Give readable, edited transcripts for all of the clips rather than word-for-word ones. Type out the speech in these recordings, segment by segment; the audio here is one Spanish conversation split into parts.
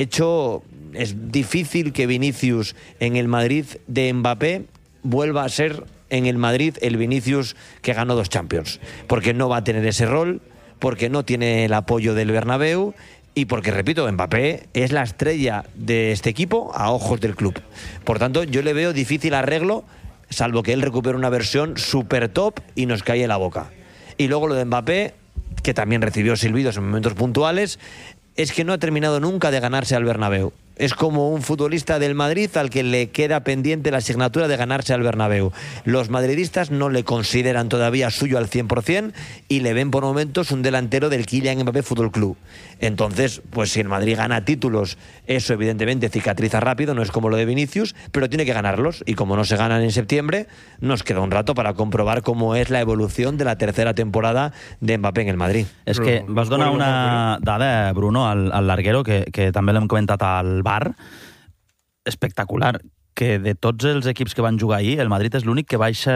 hecho, es difícil que Vinicius en el Madrid de Mbappé vuelva a ser en el Madrid el Vinicius que ganó 2 Champions, porque no va a tener ese rol, porque no tiene el apoyo del Bernabéu y porque, repito, Mbappé es la estrella de este equipo a ojos del club. Por tanto, yo le veo difícil arreglo, salvo que él recupere una versión super top y nos cae en la boca. Y luego lo de Mbappé, que también recibió silbidos en momentos puntuales, es que no ha terminado nunca de ganarse al Bernabéu. Es como un futbolista del Madrid al que le queda pendiente la asignatura de ganarse al Bernabéu. Los madridistas no le consideran todavía suyo al 100% y le ven por momentos un delantero del Kylian Mbappé Fútbol Club. Entonces, pues si el Madrid gana títulos, eso evidentemente cicatriza rápido, no es como lo de Vinicius, pero tiene que ganarlos. Y como no se ganan en septiembre, nos queda un rato para comprobar cómo es la evolución de la tercera temporada de Mbappé en el Madrid. És que vas donar una dada, Bruno, al larguero, que també l'hem comentat al bar, espectacular, que de tots els equips que van jugar ahir, el Madrid és l'únic que baixa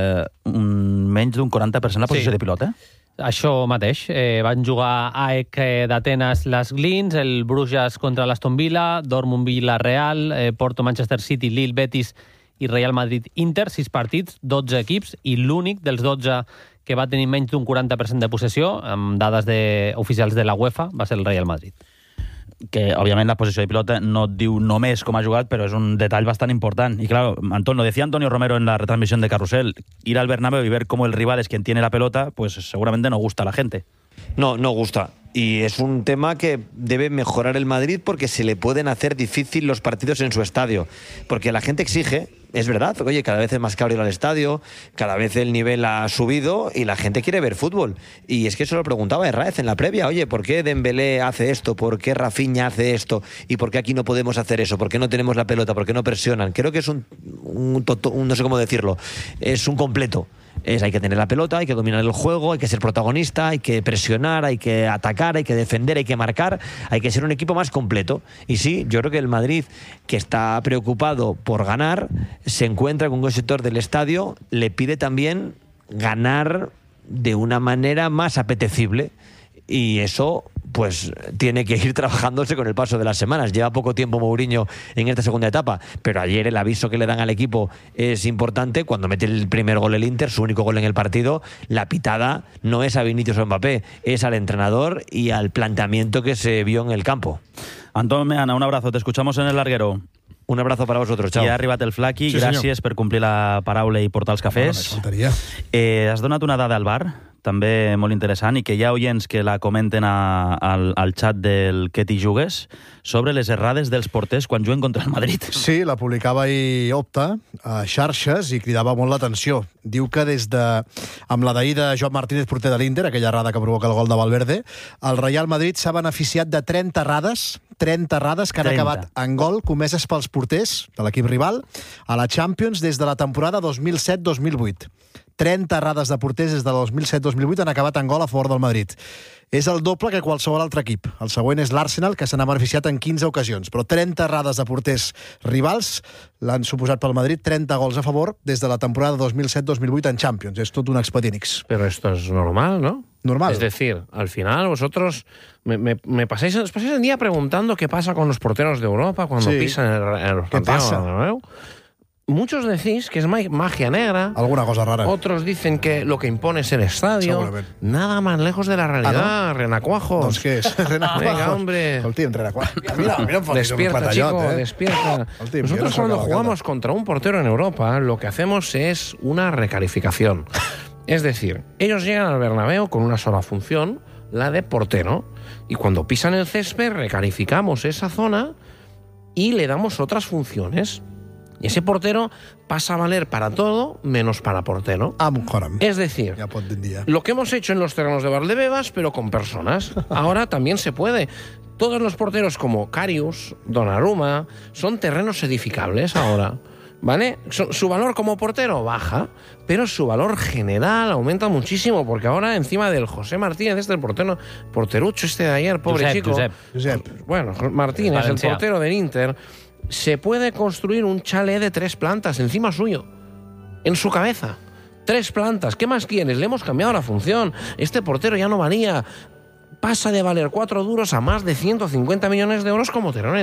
menys d'un 40% la posició de pilota. Això mateix. Van jugar AEK d'Atenes, les Glins, el Bruges contra l'Aston Villa, Dortmund Villarreal, Porto Manchester City, Lille Betis i Real Madrid Inter, 6 partits, 12 equips, i l'únic dels 12 que va tenir menys d'un 40% de possessió, amb dades oficials de la UEFA, va ser el Real Madrid. Que, òbviament, la posició de pilota no et diu només com ha jugat, però és un detall bastant important. Y claro, lo decía Antonio Romero en la retransmisión de Carrusel, ir al Bernabéu y ver cómo el rival es quien tiene la pelota, pues seguramente no gusta a la gente. No gusta. Y es un tema que debe mejorar el Madrid porque se le pueden hacer difícil los partidos en su estadio. Porque la gente exige, es verdad, oye, cada vez es más caro ir al estadio, cada vez el nivel ha subido y la gente quiere ver fútbol. Y es que eso lo preguntaba Herráez en la previa, oye, ¿por qué Dembélé hace esto? ¿Por qué Rafinha hace esto? ¿Y por qué aquí no podemos hacer eso? ¿Por qué no tenemos la pelota? ¿Por qué no presionan? Creo que es un no sé cómo decirlo, es un completo. Hay que tener la pelota, hay que dominar el juego, hay que ser protagonista, hay que presionar, hay que atacar, hay que defender, hay que marcar, hay que ser un equipo más completo. Y sí, yo creo que el Madrid, que está preocupado por ganar, se encuentra con un sector del estadio, le pide también ganar de una manera más apetecible. Y eso, pues, tiene que ir trabajándose con el paso de las semanas. Lleva poco tiempo Mourinho en esta segunda etapa, pero ayer el aviso que le dan al equipo es importante. Cuando mete el primer gol el Inter, su único gol en el partido, la pitada no es a Vinicius o Mbappé, es al entrenador y al planteamiento que se vio en el campo. Antón Meana, un abrazo, te escuchamos en el larguero. Un abrazo para vosotros, chao. Ja ha arribat el Flaqui, sí, gràcies per complir la paraula i portar els cafès. Has donat una dada al bar, també molt interessant, i que hi ha oients que la comenten al xat del Que t'hi jugues, sobre les errades dels porters quan juguen contra el Madrid. Sí, la publicava ahir Opta a xarxes i cridava molt l'atenció. Diu que amb la d'ahir de Joan Martínez, porter de l'Inter, aquella errada que provoca el gol de Valverde, el Real Madrid s'ha beneficiat de 30 errades que han acabat en gol comeses pels porters de l'equip rival a la Champions des de la temporada 2007-2008. 30 errades de porters des de 2007-2008 han acabat en gol a favor del Madrid. És el doble que qualsevol altre equip. El següent és l'Arsenal, que se n'ha beneficiat en 15 ocasions. Però 30 errades de porters rivals l'han suposat pel Madrid 30 gols a favor des de la temporada 2007-2008 en Champions. És tot un expedient X. Pero esto es normal, ¿no? Normal. Es decir, al final vosotros me pasáis el día preguntando qué pasa con los porteros de Europa cuando pisan el Santiago. Muchos decís que es magia negra. Alguna cosa rara. Otros dicen que lo que impone es el estadio. Nada más lejos de la realidad. ¿Ah, no? Renacuajos. Doncs què és? Renacuajos. Venga, hombre. Escolti, Renacuajos. Mira despierta, chico, despierta. Nosotros cuando jugamos contra un portero en Europa, lo que hacemos es una recalificación. Es decir, ellos llegan al Bernabéu con una sola función, la de portero. Y cuando pisan el césped, recalificamos esa zona y le damos otras funciones. Y ese portero pasa a valer para todo menos para portero. Es decir, lo que hemos hecho en los terrenos de Valdebebas, pero con personas. Ahora también se puede. Todos los porteros como Karius, Donnarumma, son terrenos edificables ahora. ¿Vale? Su valor como portero baja, pero su valor general aumenta muchísimo, porque ahora encima del José Martínez, el porterucho de ayer, pobre chico. Josep. Bueno, Martínez, el portero del Inter, se puede construir un chalet de 3 plantas encima suyo, en su cabeza. 3 plantas. ¿Qué más quieres? Le hemos cambiado la función. Este portero ya no valía pasa de valer 4 duros a más de 150 millones de euros como telón